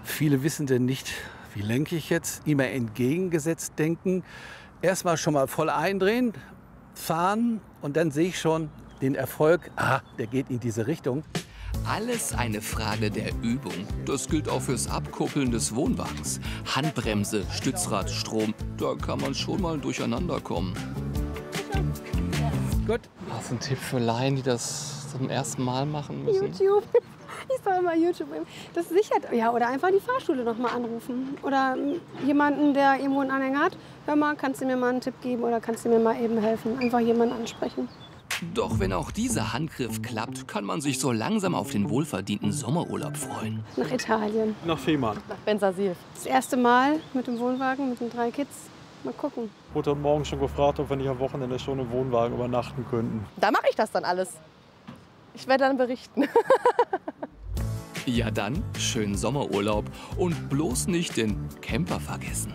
Viele wissen denn nicht, wie lenke ich jetzt, immer entgegengesetzt denken. Erstmal schon mal voll eindrehen, fahren und dann sehe ich schon den Erfolg, der geht in diese Richtung. Alles eine Frage der Übung. Das gilt auch fürs Abkuppeln des Wohnwagens. Handbremse, Stützrad, Strom, da kann man schon mal durcheinander kommen. Gut. Hast du einen Tipp für Laien, die das zum ersten Mal machen müssen? YouTube. Ich sage immer YouTube. Das sichert. Ja, oder einfach die Fahrschule noch mal anrufen. Oder jemanden, der irgendwo einen Anhänger hat. Hör mal, kannst du mir mal einen Tipp geben oder kannst du mir mal eben helfen? Einfach jemanden ansprechen. Doch wenn auch dieser Handgriff klappt, kann man sich so langsam auf den wohlverdienten Sommerurlaub freuen. Nach Italien. Nach Fehmarn. Nach Bensersiel. Das erste Mal mit dem Wohnwagen, mit den 3 Kids. Mal gucken. Ich wurde heute Morgen schon gefragt, ob wir nicht am Wochenende schon im Wohnwagen übernachten könnten. Da mache ich das dann alles. Ich werde dann berichten. Ja dann, schönen Sommerurlaub und bloß nicht den Camper vergessen.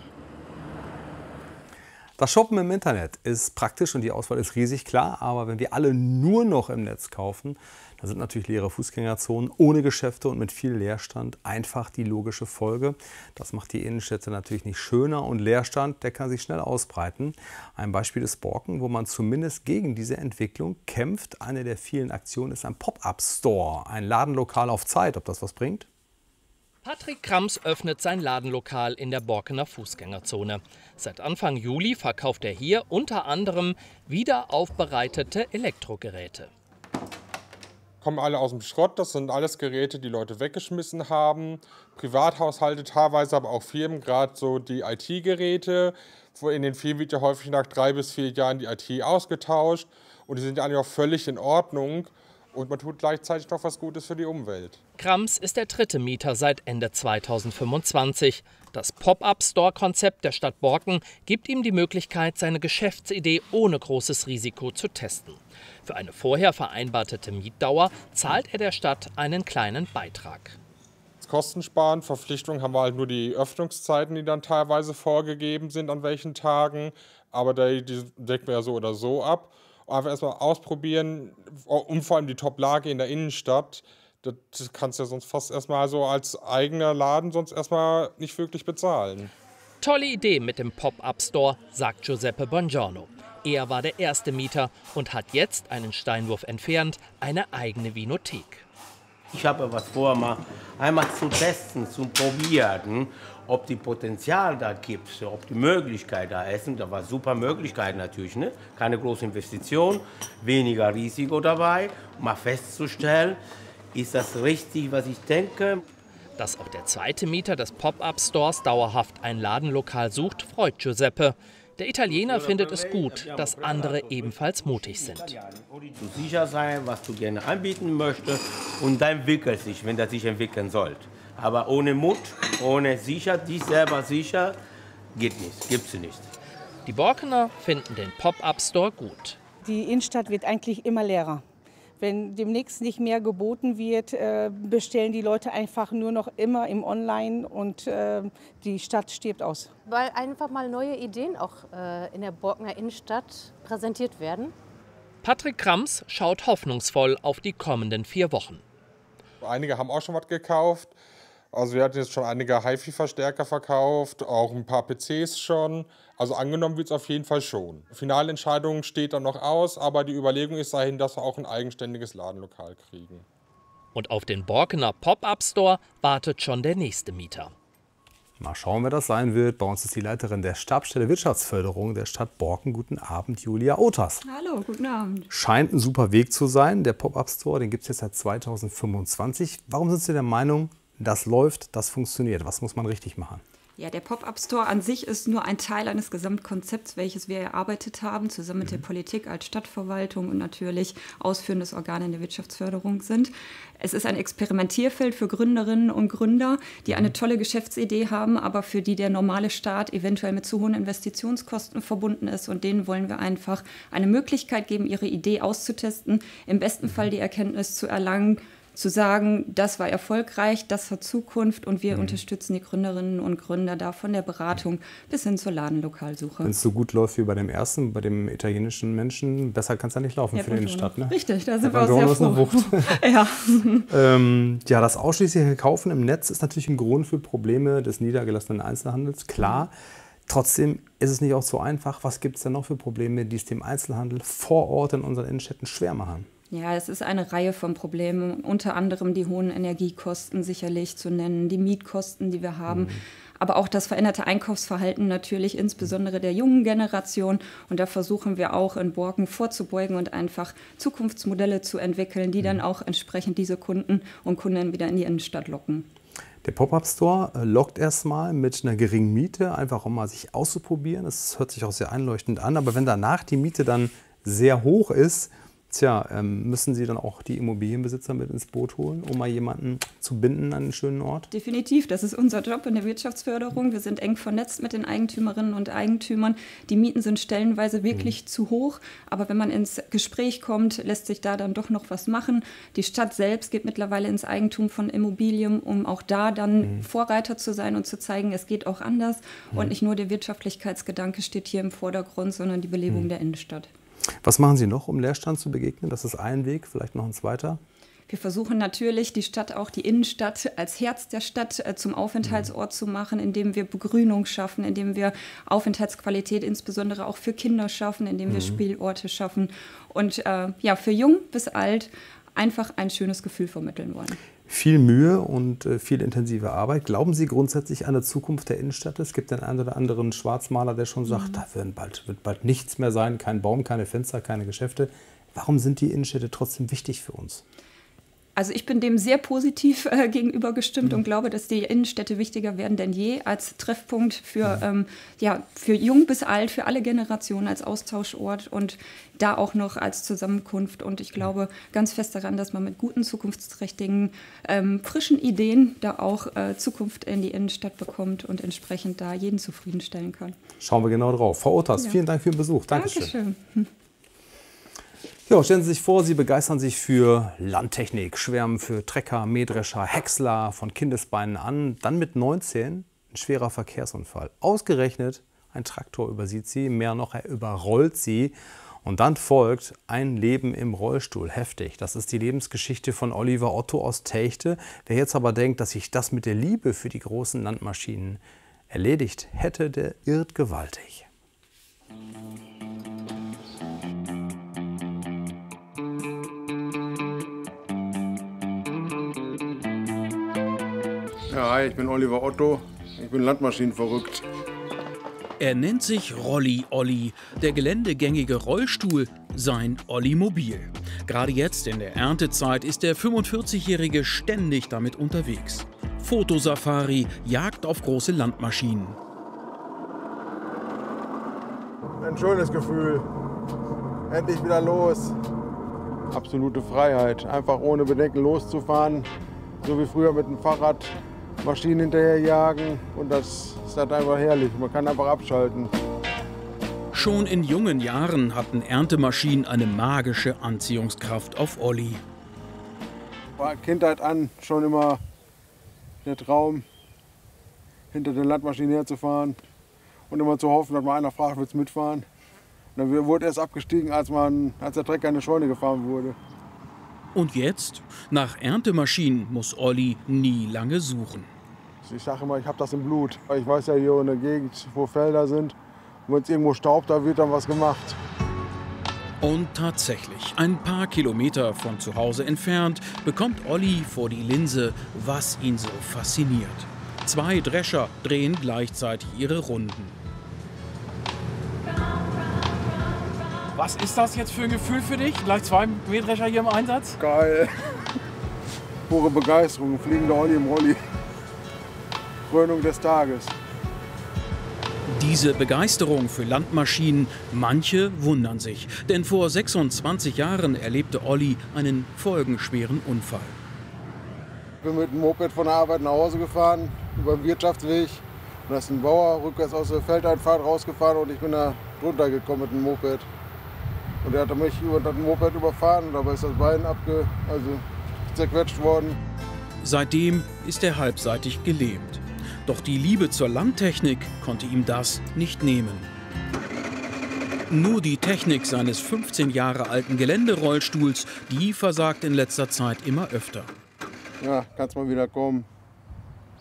Das Shoppen im Internet ist praktisch und die Auswahl ist riesig, klar. Aber wenn wir alle nur noch im Netz kaufen, dann sind natürlich leere Fußgängerzonen ohne Geschäfte und mit viel Leerstand einfach die logische Folge. Das macht die Innenstädte natürlich nicht schöner und Leerstand, der kann sich schnell ausbreiten. Ein Beispiel ist Borken, wo man zumindest gegen diese Entwicklung kämpft. Eine der vielen Aktionen ist ein Pop-up-Store, ein Ladenlokal auf Zeit. Ob das was bringt? Patrick Krams öffnet sein Ladenlokal in der Borkener Fußgängerzone. Seit Anfang Juli verkauft er hier unter anderem wiederaufbereitete Elektrogeräte. Kommen alle aus dem Schrott, das sind alles Geräte, die Leute weggeschmissen haben. Privathaushalte, teilweise aber auch Firmen, gerade so die IT-Geräte. In den Firmen wird ja häufig nach 3 bis 4 Jahren die IT ausgetauscht. Und die sind ja eigentlich auch völlig in Ordnung. Und man tut gleichzeitig noch was Gutes für die Umwelt. Krams ist der 3. Mieter seit Ende 2025. Das Pop-up-Store-Konzept der Stadt Borken gibt ihm die Möglichkeit, seine Geschäftsidee ohne großes Risiko zu testen. Für eine vorher vereinbarte Mietdauer zahlt er der Stadt einen kleinen Beitrag. Kostensparen, Verpflichtung haben wir halt nur die Öffnungszeiten, die dann teilweise vorgegeben sind, an welchen Tagen. Aber die decken wir ja so oder so ab. Einfach erstmal ausprobieren und vor allem die Top-Lage in der Innenstadt. Das kannst du ja sonst fast erstmal so als eigener Laden sonst erstmal nicht wirklich bezahlen. Tolle Idee mit dem Pop-up-Store, sagt Giuseppe Bongiorno. Er war der erste Mieter und hat jetzt, einen Steinwurf entfernt, eine eigene Vinothek. Ich habe was vor, einmal zu testen, zu probieren, ob die Potenzial da gibt, ob die Möglichkeit da ist. Da war super Möglichkeit natürlich, ne? Keine große Investition, weniger Risiko dabei, um mal festzustellen, ist das richtig, was ich denke. Dass auch der zweite Mieter des Pop-up-Stores dauerhaft ein Ladenlokal sucht, freut Giuseppe. Der Italiener findet es gut, dass andere ebenfalls mutig sind. Du sicher sein, was du gerne anbieten möchtest und dann entwickelt sich, wenn das sich entwickeln sollte. Aber ohne Mut, ohne sicher, dich selber sicher, geht nicht, gibt's nicht. Die Borkener finden den Pop-up-Store gut. Die Innenstadt wird eigentlich immer leerer. Wenn demnächst nicht mehr geboten wird, bestellen die Leute einfach nur noch immer im Online und die Stadt stirbt aus. Weil einfach mal neue Ideen auch in der Borkener Innenstadt präsentiert werden. Patrick Krams schaut hoffnungsvoll auf die kommenden 4 Wochen. Einige haben auch schon was gekauft. Also wir hatten jetzt schon einige HiFi-Verstärker verkauft, auch ein paar PCs schon. Also angenommen wird es auf jeden Fall schon. Finalentscheidung steht dann noch aus, aber die Überlegung ist dahin, dass wir auch ein eigenständiges Ladenlokal kriegen. Und auf den Borkener Pop-up-Store wartet schon der nächste Mieter. Mal schauen, wer das sein wird. Bei uns ist die Leiterin der Stabsstelle Wirtschaftsförderung der Stadt Borken. Guten Abend, Julia Others. Hallo, guten Abend. Scheint ein super Weg zu sein. Der Pop-up-Store, den gibt es jetzt seit 2025. Warum sind Sie der Meinung, das läuft, das funktioniert? Was muss man richtig machen? Ja, der Pop-up-Store an sich ist nur ein Teil eines Gesamtkonzepts, welches wir erarbeitet haben, zusammen mit der Politik als Stadtverwaltung und natürlich ausführendes Organ in der Wirtschaftsförderung sind. Es ist ein Experimentierfeld für Gründerinnen und Gründer, die eine tolle Geschäftsidee haben, aber für die der normale Staat eventuell mit zu hohen Investitionskosten verbunden ist. Und denen wollen wir einfach eine Möglichkeit geben, ihre Idee auszutesten, im besten Fall die Erkenntnis zu erlangen, zu sagen, das war erfolgreich, das hat Zukunft und wir unterstützen die Gründerinnen und Gründer da von der Beratung bis hin zur Ladenlokalsuche. Wenn es so gut läuft wie bei dem ersten, bei dem italienischen Menschen, besser kann es ja nicht laufen für die Innenstadt. Ne? Richtig, da sind wir auch sehr froh. Ja. Ja, das ausschließliche Kaufen im Netz ist natürlich ein Grund für Probleme des niedergelassenen Einzelhandels, klar. Trotzdem ist es nicht auch so einfach. Was gibt es denn noch für Probleme, die es dem Einzelhandel vor Ort in unseren Innenstädten schwer machen? Ja, es ist eine Reihe von Problemen, unter anderem die hohen Energiekosten sicherlich zu nennen, die Mietkosten, die wir haben, aber auch das veränderte Einkaufsverhalten natürlich, insbesondere der jungen Generation. Und da versuchen wir auch in Borken vorzubeugen und einfach Zukunftsmodelle zu entwickeln, die dann auch entsprechend diese Kunden und Kunden wieder in die Innenstadt locken. Der Pop-Up-Store lockt erstmal mit einer geringen Miete, einfach um mal sich auszuprobieren. Das hört sich auch sehr einleuchtend an, aber wenn danach die Miete dann sehr hoch ist, müssen Sie dann auch die Immobilienbesitzer mit ins Boot holen, um mal jemanden zu binden an einen schönen Ort? Definitiv, das ist unser Job in der Wirtschaftsförderung. Wir sind eng vernetzt mit den Eigentümerinnen und Eigentümern. Die Mieten sind stellenweise wirklich zu hoch, aber wenn man ins Gespräch kommt, lässt sich da dann doch noch was machen. Die Stadt selbst geht mittlerweile ins Eigentum von Immobilien, um auch da dann Vorreiter zu sein und zu zeigen, es geht auch anders. Und nicht nur der Wirtschaftlichkeitsgedanke steht hier im Vordergrund, sondern die Belebung der Innenstadt. Was machen Sie noch, um Leerstand zu begegnen? Das ist ein Weg, vielleicht noch ein zweiter? Wir versuchen natürlich, die Stadt, auch die Innenstadt als Herz der Stadt zum Aufenthaltsort zu machen, indem wir Begrünung schaffen, indem wir Aufenthaltsqualität insbesondere auch für Kinder schaffen, indem wir Spielorte schaffen und für jung bis alt einfach ein schönes Gefühl vermitteln wollen. Viel Mühe und viel intensive Arbeit. Glauben Sie grundsätzlich an die Zukunft der Innenstadt? Es gibt den einen oder anderen Schwarzmaler, der schon sagt, da wird bald nichts mehr sein, kein Baum, keine Fenster, keine Geschäfte. Warum sind die Innenstädte trotzdem wichtig für uns? Also ich bin dem sehr positiv gegenüber gestimmt und glaube, dass die Innenstädte wichtiger werden denn je als Treffpunkt für jung bis alt, für alle Generationen, als Austauschort und da auch noch als Zusammenkunft. Und ich glaube ganz fest daran, dass man mit guten, zukunftsträchtigen, frischen Ideen da auch Zukunft in die Innenstadt bekommt und entsprechend da jeden zufriedenstellen kann. Schauen wir genau drauf. Frau Otters, vielen Dank für den Besuch. Dankeschön. Dankeschön. Ja, stellen Sie sich vor, Sie begeistern sich für Landtechnik, schwärmen für Trecker, Mähdrescher, Häcksler von Kindesbeinen an. Dann mit 19 ein schwerer Verkehrsunfall. Ausgerechnet ein Traktor übersieht Sie, mehr noch, er überrollt Sie. Und dann folgt ein Leben im Rollstuhl. Heftig. Das ist die Lebensgeschichte von Oliver Otto aus Techte. Wer jetzt aber denkt, dass sich das mit der Liebe für die großen Landmaschinen erledigt hätte, der irrt gewaltig. Ja, hi, ich bin Oliver Otto. Ich bin Landmaschinenverrückt. Er nennt sich Rolli Olli, der geländegängige Rollstuhl, sein Ollimobil. Gerade jetzt in der Erntezeit ist der 45-Jährige ständig damit unterwegs. Fotosafari, Jagd auf große Landmaschinen. Ein schönes Gefühl. Endlich wieder los. Absolute Freiheit. Einfach ohne Bedenken loszufahren. So wie früher mit dem Fahrrad. Maschinen hinterherjagen und das ist halt einfach herrlich. Man kann einfach abschalten. Schon in jungen Jahren hatten Erntemaschinen eine magische Anziehungskraft auf Olli. War Kindheit an schon immer der Traum, hinter den Landmaschinen herzufahren und immer zu hoffen, dass mal einer fragt, willst du mitfahren? Und dann wurde erst abgestiegen, als der Trecker in eine Scheune gefahren wurde. Und jetzt? Nach Erntemaschinen muss Olli nie lange suchen. Ich sage immer, ich habe das im Blut. Ich weiß ja hier in der Gegend, wo Felder sind. Und wenn es irgendwo staubt, da wird dann was gemacht. Und tatsächlich, ein paar Kilometer von zu Hause entfernt, bekommt Olli vor die Linse, was ihn so fasziniert. 2 Drescher drehen gleichzeitig ihre Runden. Was ist das jetzt für ein Gefühl für dich? Gleich 2 Mähdrescher hier im Einsatz? Geil. Pure Begeisterung, fliegender Olli im Rolli. Krönung des Tages. Diese Begeisterung für Landmaschinen, manche wundern sich. Denn vor 26 Jahren erlebte Olli einen folgenschweren Unfall. Ich bin mit dem Moped von der Arbeit nach Hause gefahren, über den Wirtschaftsweg. Und da ist ein Bauer rückwärts aus der Feldeinfahrt rausgefahren und ich bin da drunter gekommen mit dem Moped. Und er hat mich über das Moped überfahren und dabei ist das Bein zerquetscht worden. Seitdem ist er halbseitig gelähmt. Doch die Liebe zur Landtechnik konnte ihm das nicht nehmen. Nur die Technik seines 15 Jahre alten Geländerollstuhls, die versagt in letzter Zeit immer öfter. Ja, kannst mal wieder kommen.